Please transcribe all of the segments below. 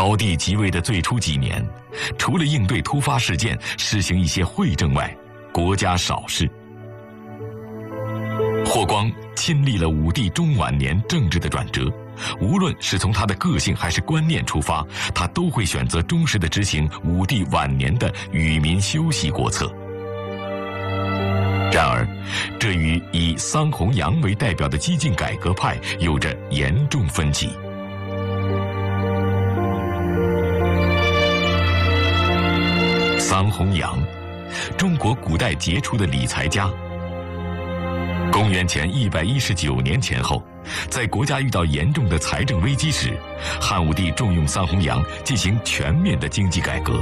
高帝即位的最初几年，除了应对突发事件实行一些惠政外，国家少事。霍光亲历了武帝中晚年政治的转折，无论是从他的个性还是观念出发，他都会选择忠实地执行武帝晚年的与民休息国策。然而，这与以桑弘羊为代表的激进改革派有着严重分歧。桑弘羊，中国古代杰出的理财家。公元前119年前后，在国家遇到严重的财政危机时，汉武帝重用桑弘羊进行全面的经济改革。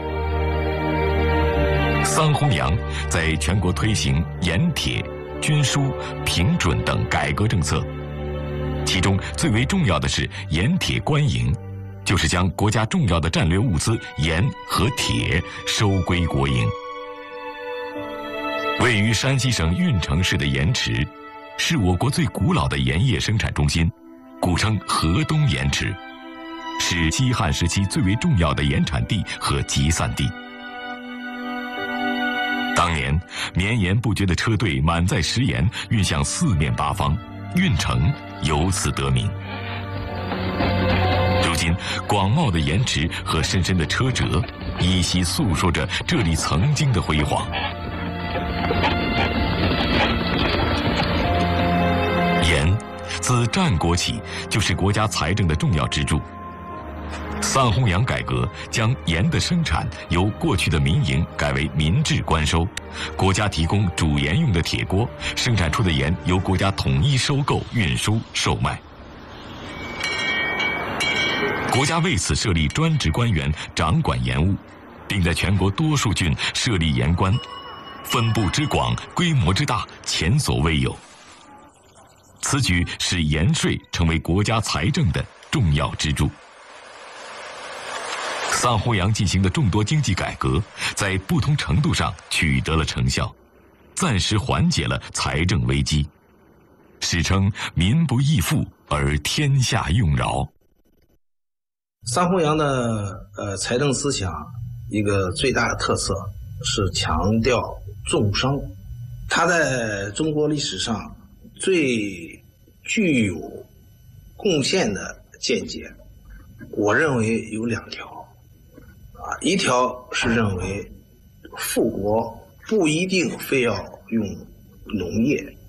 桑弘羊在全国推行盐铁、均输、平准等改革政策，其中最为重要的是盐铁官营，就是将国家重要的战略物资盐和铁收归国营。位于山西省运城市的盐池，是我国最古老的盐业生产中心，古称河东盐池，是西汉时期最为重要的盐产地和集散地。当年绵延不绝的车队满载食盐运向四面八方，运城由此得名。如今广袤的盐池和深深的车辙，依稀诉说着这里曾经的辉煌。盐自战国起就是国家财政的重要支柱。桑弘羊改革将盐的生产由过去的民营改为民制官收，国家提供煮盐用的铁锅，生产出的盐由国家统一收购、运输、售卖。国家为此设立专职官员掌管盐务，并在全国多数郡设立盐官，分布之广、规模之大，前所未有。此举使盐税成为国家财政的重要支柱。桑弘羊进行的众多经济改革，在不同程度上取得了成效，暂时缓解了财政危机，史称民不易富而天下用饶。 桑弘羊的财政思想一个最大的特色是强调重商，他在中国历史上最具有贡献的见解，我认为有两条。一条是认为富国不一定非要用农业，